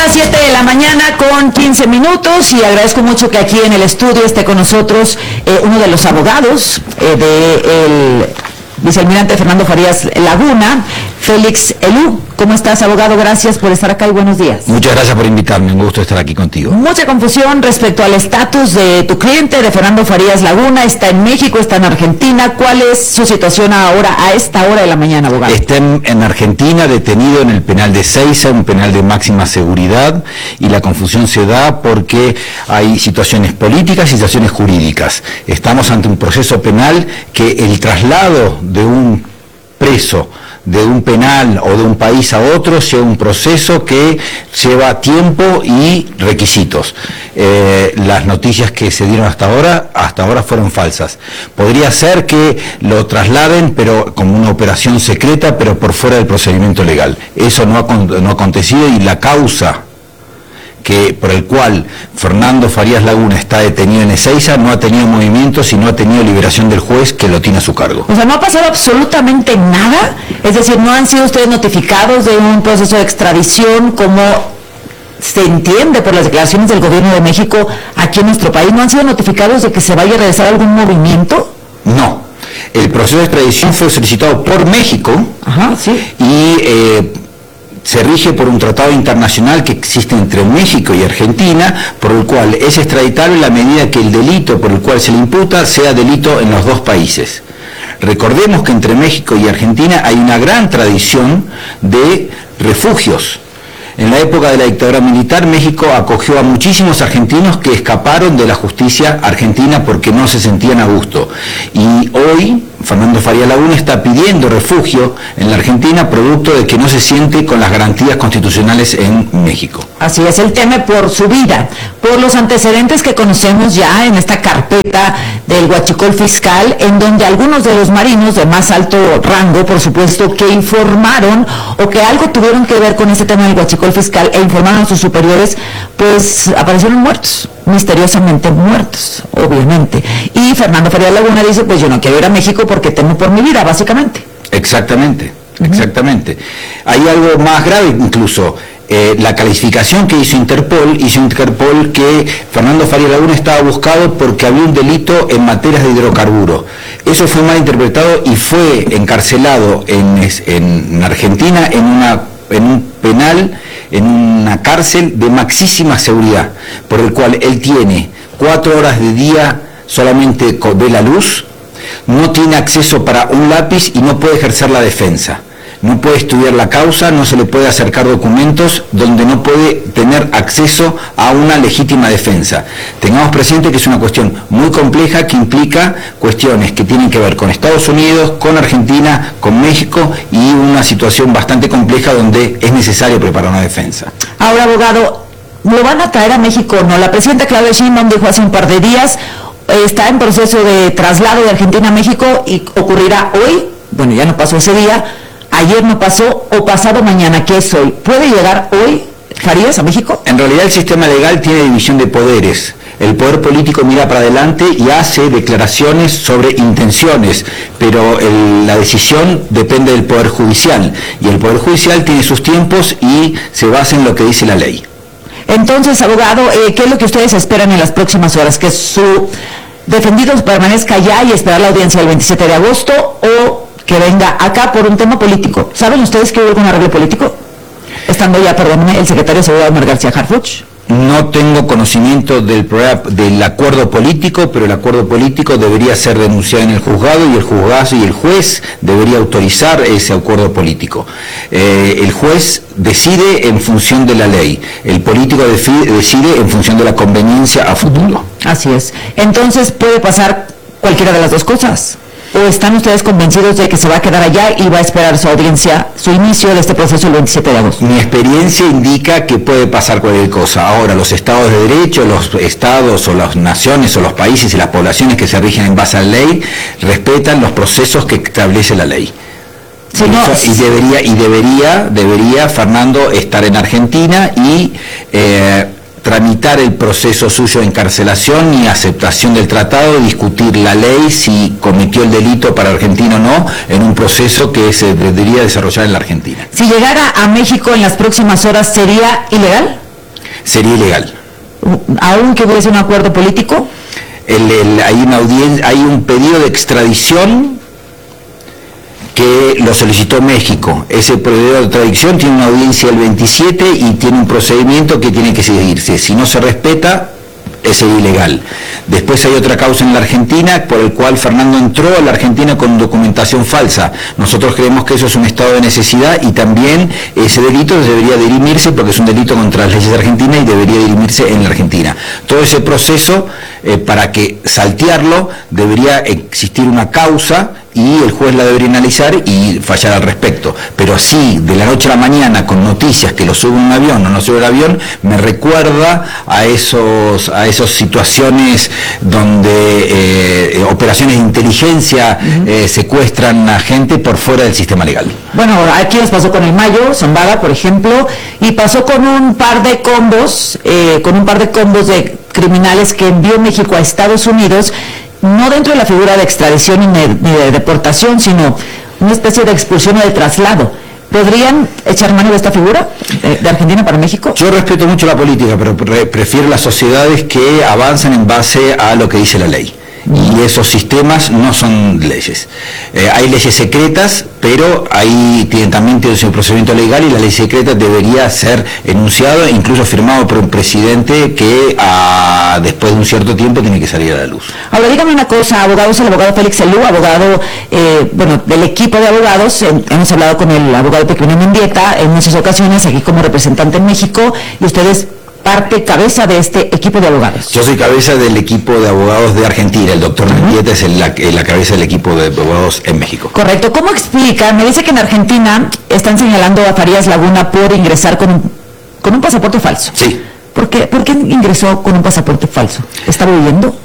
las 7 de la mañana con 15 minutos y agradezco mucho que aquí en el estudio esté con nosotros uno de los abogados del vicealmirante Fernando Farías Laguna, Félix Elú. ¿Cómo estás, abogado? Gracias por estar acá y buenos días. Muchas gracias por invitarme, un gusto estar aquí contigo. Mucha confusión respecto al estatus de tu cliente, de Fernando Farías Laguna. Está en México, está en Argentina. ¿Cuál es su situación ahora, a esta hora de la mañana, abogado? Está en Argentina, detenido en el penal de Ezeiza, un penal de máxima seguridad, y la confusión se da porque hay situaciones políticas y situaciones jurídicas. Estamos ante un proceso penal que el traslado de un preso de un penal o de un país a otro sea un proceso que lleva tiempo y requisitos. Las noticias que se dieron hasta ahora fueron falsas. Podría ser que lo trasladen, pero como una operación secreta, pero por fuera del procedimiento legal. Eso no ha acontecido, y la causa por el cual Fernando Farías Laguna está detenido en Ezeiza no ha tenido movimiento, sino ha tenido liberación del juez que lo tiene a su cargo. O sea, ¿no ha pasado absolutamente nada? Es decir, ¿no han sido ustedes notificados de un proceso de extradición como se entiende por las declaraciones del gobierno de México aquí en nuestro país? ¿No han sido notificados de que se vaya a realizar algún movimiento? No. El proceso de extradición fue solicitado por México. Ajá, sí. Y se rige por un tratado internacional que existe entre México y Argentina, por el cual es extraditable en la medida que el delito por el cual se le imputa sea delito en los dos países. Recordemos que entre México y Argentina hay una gran tradición de refugios. En la época de la dictadura militar, México acogió a muchísimos argentinos que escaparon de la justicia argentina porque no se sentían a gusto. Y hoy Fernando Farías Laguna está pidiendo refugio en la Argentina, producto de que no se siente con las garantías constitucionales en México. Así es, él teme por su vida, por los antecedentes que conocemos ya en esta carpeta del huachicol fiscal, en donde algunos de los marinos de más alto rango, por supuesto, que informaron o que algo tuvieron que ver con ese tema del huachicol fiscal e informaron a sus superiores, pues aparecieron muertos, misteriosamente muertos, obviamente. Y Fernando Farías Laguna dice, pues yo no quiero ir a México porque temo por mi vida, básicamente. Exactamente. Hay algo más grave incluso. La calificación que hizo Interpol que Fernando Farías Laguna estaba buscado porque había un delito en materias de hidrocarburos. Eso fue mal interpretado y fue encarcelado en Argentina en un penal, en una cárcel de maxísima seguridad, por el cual él tiene 4 horas de día solamente ve la luz, no tiene acceso para un lápiz y no puede ejercer la defensa. No puede estudiar la causa, no se le puede acercar documentos, donde no puede tener acceso a una legítima defensa. Tengamos presente que es una cuestión muy compleja que implica cuestiones que tienen que ver con Estados Unidos, con Argentina, con México, y una situación bastante compleja donde es necesario preparar una defensa. Ahora, abogado, ¿lo van a traer a México o no? La presidenta Claudia Sheinbaum dijo hace un par de días, está en proceso de traslado de Argentina a México y ocurrirá hoy, bueno, ya no pasó ese día, ayer no pasó, o pasado mañana, ¿qué es hoy? ¿Puede llegar hoy Farías a México? En realidad el sistema legal tiene división de poderes. El poder político mira para adelante y hace declaraciones sobre intenciones, pero la decisión depende del poder judicial, y el poder judicial tiene sus tiempos y se basa en lo que dice la ley. Entonces, abogado, ¿qué es lo que ustedes esperan en las próximas horas? ¿Que su defendido permanezca allá y esperar la audiencia del 27 de agosto o que venga acá por un tema político? ¿Saben ustedes que hubo algún arreglo político? Estando ya, perdónenme, el secretario de Seguridad, Omar García Harfuch. No tengo conocimiento del acuerdo político, pero el acuerdo político debería ser denunciado en el juzgado, y el juzgado y el juez debería autorizar ese acuerdo político. El juez decide en función de la ley, el político decide en función de la conveniencia a futuro. Así es. Entonces, ¿puede pasar cualquiera de las dos cosas? ¿O están ustedes convencidos de que se va a quedar allá y va a esperar su audiencia, su inicio de este proceso el 27 de agosto? Mi experiencia indica que puede pasar cualquier cosa. Ahora, los estados de derecho, los estados o las naciones o los países y las poblaciones que se rigen en base a la ley respetan los procesos que establece la ley. Sí, no. Y debería Fernando estar en Argentina y tramitar el proceso suyo de encarcelación y aceptación del tratado, discutir la ley, si cometió el delito para Argentina o no, en un proceso que se debería desarrollar en la Argentina. Si llegara a México en las próximas horas, ¿sería ilegal? sería ilegal. Aunque hubiese un acuerdo político. Hay un pedido de extradición que lo solicitó México. Ese pedido de extradición tiene una audiencia el 27 y tiene un procedimiento que tiene que seguirse. Si no se respeta, es ilegal. Después hay otra causa en la Argentina por el cual Fernando entró a la Argentina con documentación falsa. Nosotros creemos que eso es un estado de necesidad y también ese delito debería dirimirse porque es un delito contra las leyes de Argentina y debería dirimirse en la Argentina. Todo ese proceso, para que saltearlo, debería existir una causa y el juez la debería analizar y fallar al respecto. Pero así, de la noche a la mañana, con noticias que lo sube un avión o no sube el avión, me recuerda a esas situaciones donde operaciones de inteligencia secuestran a gente por fuera del sistema legal. Bueno, aquí nos pasó con el Mayo Zambada, por ejemplo, y pasó con un par de combos, de criminales que envió México a Estados Unidos, no dentro de la figura de extradición ni de deportación, sino una especie de expulsión o de traslado. ¿Podrían echar mano de esta figura de Argentina para México? Yo respeto mucho la política, pero prefiero las sociedades que avanzan en base a lo que dice la ley. Y esos sistemas no son leyes. Hay leyes secretas, pero también tiene un procedimiento legal y la ley secreta debería ser enunciado e incluso firmado por un presidente que después de un cierto tiempo tiene que salir a la luz. Ahora dígame una cosa, abogados, el abogado Félix Elú, abogado del equipo de abogados, hemos hablado con el abogado Pequeño Mendieta en muchas ocasiones aquí como representante en México y ustedes cabeza de este equipo de abogados. Yo soy cabeza del equipo de abogados de Argentina, el doctor Mendieta es la cabeza del equipo de abogados en México. Correcto. ¿Cómo explica? Me dice que en Argentina están señalando a Farías Laguna por ingresar con un pasaporte falso. Sí. ¿Por qué ingresó con un pasaporte falso? ¿Estaba huyendo?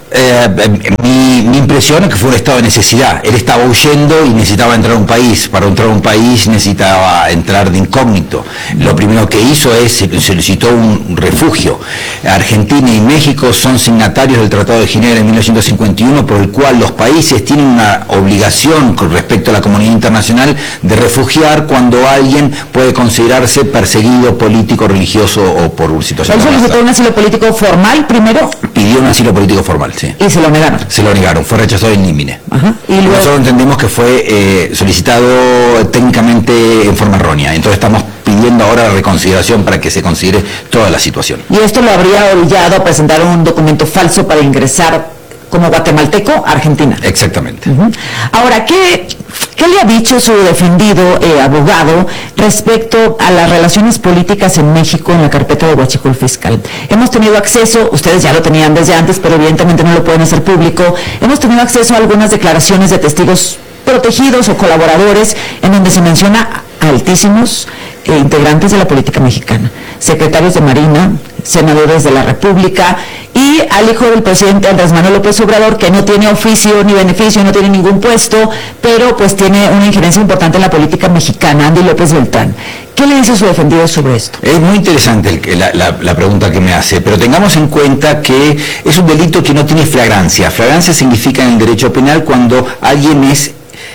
Mi impresión es que fue un estado de necesidad. Él estaba huyendo y necesitaba entrar a un país. Para entrar a un país necesitaba entrar de incógnito. Lo primero que hizo es solicitó un refugio. Argentina y México son signatarios del Tratado de Ginebra en 1951, por el cual los países tienen una obligación con respecto a la comunidad internacional de refugiar cuando alguien puede considerarse perseguido político, religioso o por una situación. ¿Él solicitó un asilo político formal primero? Pidió un asilo político formal. Sí. ¿Y se lo negaron? Se lo negaron, fue rechazado in limine. ¿Y luego? Nosotros entendemos que fue solicitado técnicamente en forma errónea, entonces estamos pidiendo ahora la reconsideración para que se considere toda la situación. ¿Y esto lo habría orillado a presentar un documento falso para ingresar como guatemalteco a Argentina? Exactamente. Ahora, ¿qué le ha dicho su defendido abogado respecto a las relaciones políticas en México en la carpeta de huachicol fiscal? Hemos tenido acceso, ustedes ya lo tenían desde antes, pero evidentemente no lo pueden hacer público, hemos tenido acceso a algunas declaraciones de testigos protegidos o colaboradores en donde se menciona a altísimos integrantes de la política mexicana, secretarios de Marina, senadores de la República y al hijo del presidente Andrés Manuel López Obrador, que no tiene oficio ni beneficio, no tiene ningún puesto, pero pues tiene una injerencia importante en la política mexicana, Andy López Beltrán. ¿Qué le dice su defendido sobre esto? Es muy interesante la pregunta que me hace, pero tengamos en cuenta que es un delito que no tiene flagrancia. Flagrancia significa en el derecho penal cuando alguien es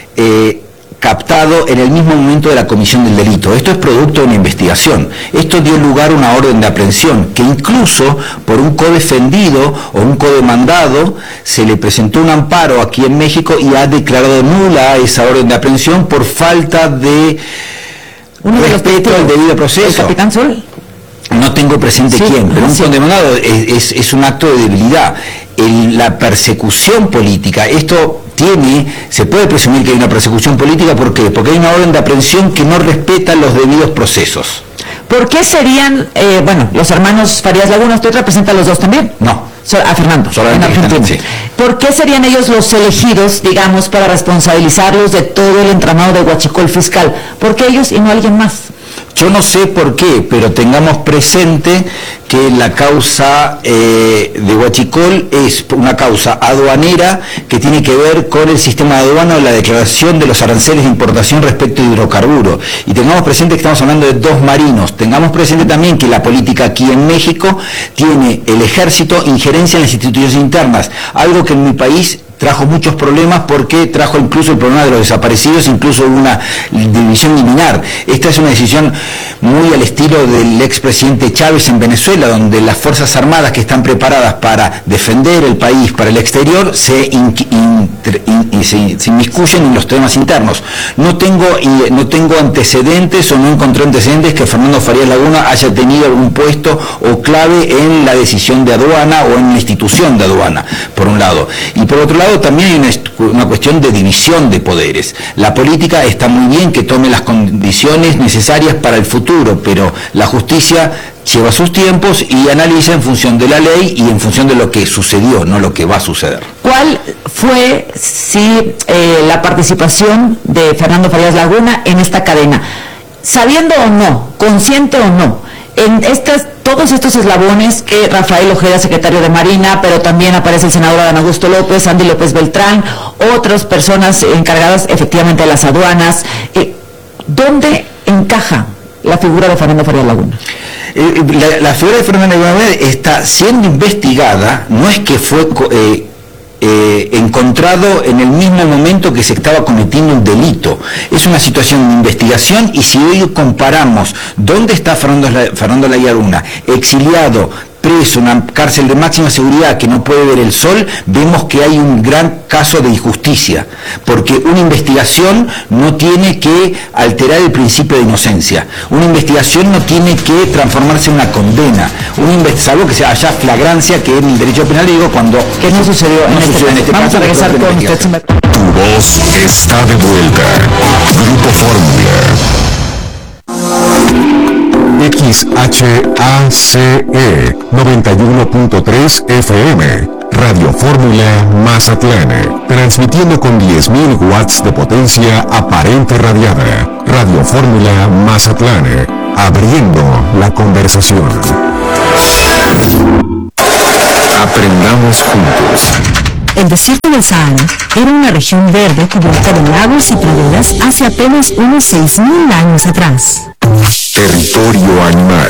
captado en el mismo momento de la comisión del delito. Esto es producto de una investigación. Esto dio lugar a una orden de aprehensión, que incluso por un codefendido o un codemandado se le presentó un amparo aquí en México y ha declarado nula esa orden de aprehensión por falta de respeto al debido proceso. ¿El capitán Sol? No tengo presente quién, pero un condemnado es un acto de debilidad. La persecución política, se puede presumir que hay una persecución política, ¿por qué? Porque hay una orden de aprehensión que no respeta los debidos procesos. ¿Por qué serían, los hermanos Farías Laguna, usted representa a los dos también? No. A Fernando, en Argentina. Sí. ¿Por qué serían ellos los elegidos, digamos, para responsabilizarlos de todo el entramado de huachicol fiscal? ¿Por qué ellos y no alguien más? Yo no sé por qué, pero tengamos presente que la causa de huachicol es una causa aduanera que tiene que ver con el sistema de aduana o la declaración de los aranceles de importación respecto de hidrocarburos. Y tengamos presente que estamos hablando de dos marinos. Tengamos presente también que la política aquí en México tiene el ejército injerencia en las instituciones internas, algo que en mi país trajo muchos problemas porque trajo incluso el problema de los desaparecidos, incluso una división militar. Esta es una decisión muy al estilo del expresidente Chávez en Venezuela, donde las Fuerzas Armadas que están preparadas para defender el país para el exterior se inmiscuyen en los temas internos. No tengo antecedentes o no encontré antecedentes que Fernando Farías Laguna haya tenido algún puesto o clave en la decisión de aduana o en la institución de aduana, por un lado. Y por otro lado también hay una cuestión de división de poderes. La política está muy bien que tome las condiciones necesarias para el futuro, pero la justicia lleva sus tiempos y analiza en función de la ley y en función de lo que sucedió, no lo que va a suceder. ¿Cuál fue la participación de Fernando Farías Laguna en esta cadena? Sabiendo o no, consciente o no, en todos estos eslabones que Rafael Ojeda, secretario de Marina, pero también aparece el senador Adán Augusto López, Andy López Beltrán, otras personas encargadas efectivamente de las aduanas, ¿dónde encaja la figura de Fernando Farías Laguna? La figura de Fernando Laguna está siendo investigada, no es que fue encontrado en el mismo momento que se estaba cometiendo un delito. Es una situación de investigación, y si hoy comparamos dónde está Fernando Laguna, exiliado, preso, una cárcel de máxima seguridad que no puede ver el sol, vemos que hay un gran caso de injusticia, porque una investigación no tiene que alterar el principio de inocencia, una investigación no tiene que transformarse en una condena, salvo que haya flagrancia, que en el derecho penal digo cuando... Que no sucedió en este caso. Vamos a regresar con usted. Tu voz está de vuelta. Grupo Fórmula. XHACE 91.3 FM, Radio Fórmula Mazatlán, transmitiendo con 10.000 watts de potencia aparente radiada. Radio Fórmula Mazatlán, abriendo la conversación. Aprendamos juntos. El desierto del Sahara era una región verde cubierta de lagos y praderas hace apenas unos 6.000 años atrás. Territorio animal.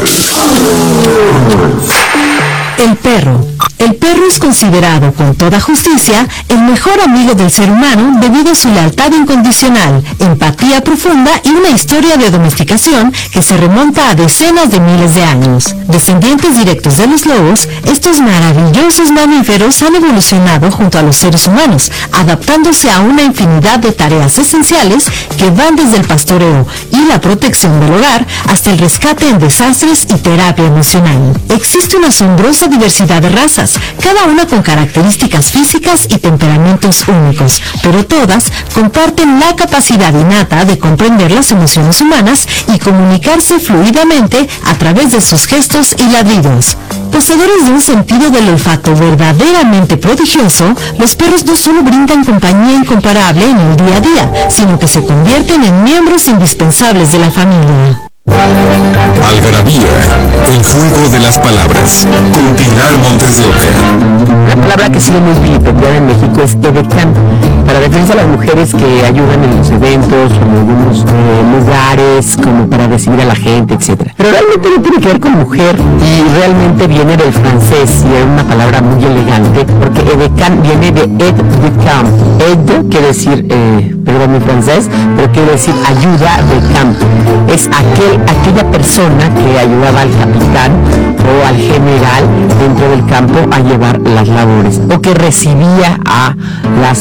El perro. El perro es considerado con toda justicia el mejor amigo del ser humano debido a su lealtad incondicional, empatía profunda y una historia de domesticación que se remonta a decenas de miles de años. Descendientes directos de los lobos, estos maravillosos mamíferos han evolucionado junto a los seres humanos, adaptándose a una infinidad de tareas esenciales que van desde el pastoreo y la protección del hogar hasta el rescate en desastres y terapia emocional. Existe una asombrosa diversidad de razas, cada una con características físicas y temperamentos únicos, pero todas comparten la capacidad innata de comprender las emociones humanas y comunicarse fluidamente a través de sus gestos y ladridos. Poseedores de un sentido del olfato verdaderamente prodigioso, los perros no solo brindan compañía incomparable en el día a día, sino que se convierten en miembros indispensables de la familia. Algarabía, el juego de las palabras, con Pilar Montes de Oca. La palabra que ha sido muy vilipendiada en México es edecán, para defensa a las mujeres que ayudan en los eventos, en algunos lugares, como para recibir a la gente, etc. Pero realmente no tiene que ver con mujer, y realmente viene del francés, y es una palabra muy elegante, porque edecán viene de aide de camp. Aide quiere decir, perdón mi francés, pero quiere decir ayuda de campo. Es aquella persona que ayudaba al capitán o al general dentro del campo a llevar las labores, o que recibía a las